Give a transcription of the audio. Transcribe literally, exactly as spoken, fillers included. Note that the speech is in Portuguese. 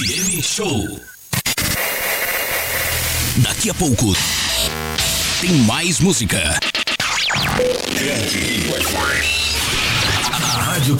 F M Show. Daqui a pouco tem mais música.